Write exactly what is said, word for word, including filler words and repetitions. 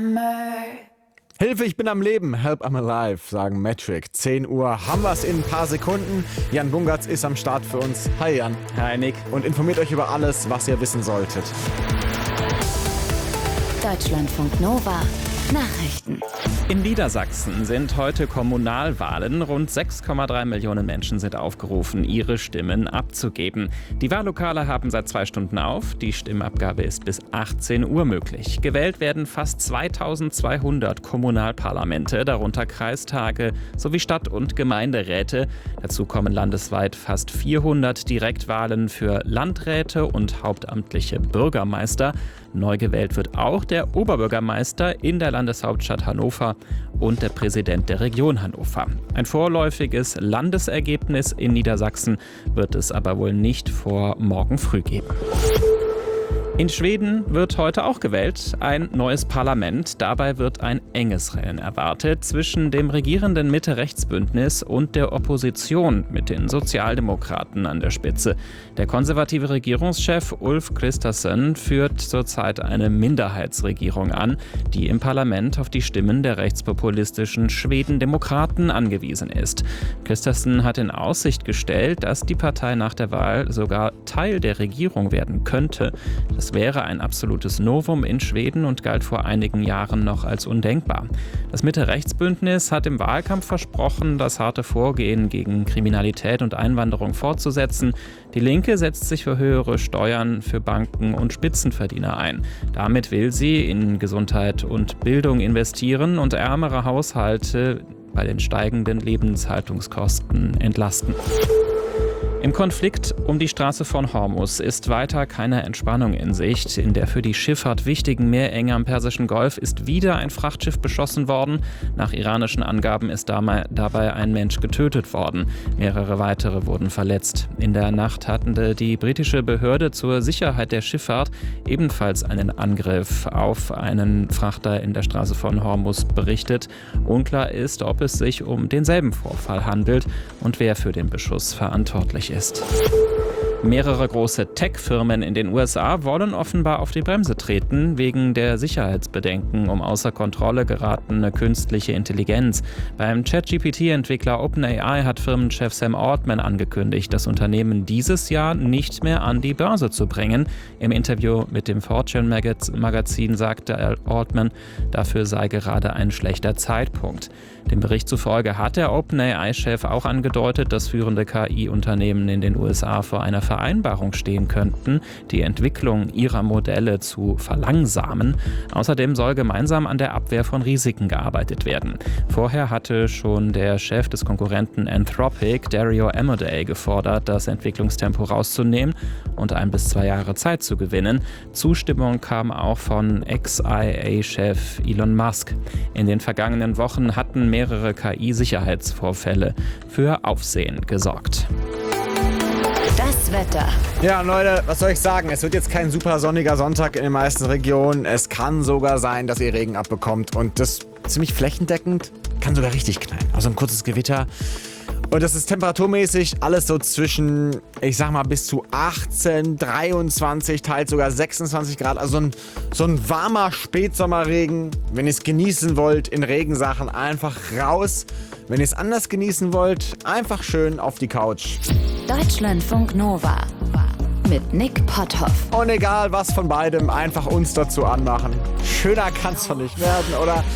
Summer. Hilfe, ich bin am Leben. Help, I'm alive, sagen Metric. zehn Uhr haben wir es in ein paar Sekunden. Jan Bungartz ist am Start für uns. Hi Jan. Hi Nick. Und informiert euch über alles, was ihr wissen solltet. Deutschlandfunk Nova. Nachrichten. In Niedersachsen sind heute Kommunalwahlen. Rund sechs Komma drei Millionen Menschen sind aufgerufen, ihre Stimmen abzugeben. Die Wahllokale haben seit zwei Stunden auf. Die Stimmabgabe ist bis achtzehn Uhr möglich. Gewählt werden fast zweitausendzweihundert Kommunalparlamente, darunter Kreistage sowie Stadt- und Gemeinderäte. Dazu kommen landesweit fast vierhundert Direktwahlen für Landräte und hauptamtliche Bürgermeister. Neu gewählt wird auch der Oberbürgermeister in der Landeshauptstadt Hannover und der Präsident der Region Hannover. Ein vorläufiges Landesergebnis in Niedersachsen wird es aber wohl nicht vor morgen früh geben. In Schweden wird heute auch gewählt, ein neues Parlament. Dabei wird ein enges Rennen erwartet zwischen dem regierenden Mitte-Rechts-Bündnis und der Opposition mit den Sozialdemokraten an der Spitze. Der konservative Regierungschef Ulf Kristersson führt zurzeit eine Minderheitsregierung an, die im Parlament auf die Stimmen der rechtspopulistischen Schwedendemokraten angewiesen ist. Kristersson hat in Aussicht gestellt, dass die Partei nach der Wahl sogar Teil der Regierung werden könnte. Das wäre ein absolutes Novum in Schweden und galt vor einigen Jahren noch als undenkbar. Das Mitte-Rechts-Bündnis hat im Wahlkampf versprochen, das harte Vorgehen gegen Kriminalität und Einwanderung fortzusetzen. Die Linke setzt sich für höhere Steuern für Banken und Spitzenverdiener ein. Damit will sie in Gesundheit und Bildung investieren und ärmere Haushalte bei den steigenden Lebenshaltungskosten entlasten. Im Konflikt um die Straße von Hormuz ist weiter keine Entspannung in Sicht. In der für die Schifffahrt wichtigen Meerenge am Persischen Golf ist wieder ein Frachtschiff beschossen worden. Nach iranischen Angaben ist dabei ein Mensch getötet worden. Mehrere weitere wurden verletzt. In der Nacht hatten die britische Behörde zur Sicherheit der Schifffahrt ebenfalls einen Angriff auf einen Frachter in der Straße von Hormuz berichtet. Unklar ist, ob es sich um denselben Vorfall handelt und wer für den Beschuss verantwortlich ist. Mehrere große Tech-Firmen in den U S A wollen offenbar auf die Bremse treten, wegen der Sicherheitsbedenken um außer Kontrolle geratene künstliche Intelligenz. Beim ChatGPT-Entwickler OpenAI hat Firmenchef Sam Altman angekündigt, das Unternehmen dieses Jahr nicht mehr an die Börse zu bringen. Im Interview mit dem Fortune-Magazin sagte Altman, dafür sei gerade ein schlechter Zeitpunkt. Dem Bericht zufolge hat der OpenAI-Chef auch angedeutet, dass führende K I-Unternehmen in den U S A vor einer Vereinbarung stehen könnten, die Entwicklung ihrer Modelle zu verlangsamen. Außerdem soll gemeinsam an der Abwehr von Risiken gearbeitet werden. Vorher hatte schon der Chef des Konkurrenten Anthropic, Dario Amodei, gefordert, das Entwicklungstempo rauszunehmen und ein bis zwei Jahre Zeit zu gewinnen. Zustimmung kam auch von Ex-I A-Chef Elon Musk. In den vergangenen Wochen hatten mehrere K I-Sicherheitsvorfälle für Aufsehen gesorgt. Das Wetter. Ja, Leute, was soll ich sagen? Es wird jetzt kein super sonniger Sonntag in den meisten Regionen. Es kann sogar sein, dass ihr Regen abbekommt. Und das ziemlich flächendeckend. Kann sogar richtig knallen. Also ein kurzes Gewitter. Und das ist temperaturmäßig alles so zwischen, ich sag mal, bis zu achtzehn, dreiundzwanzig, teils sogar sechsundzwanzig Grad. Also so ein, so ein warmer Spätsommerregen. Wenn ihr es genießen wollt in Regensachen, einfach raus. Wenn ihr es anders genießen wollt, einfach schön auf die Couch. Deutschlandfunk Nova mit Nick Potthoff. Und egal was von beidem, einfach uns dazu anmachen. Schöner kann's doch nicht werden, oder?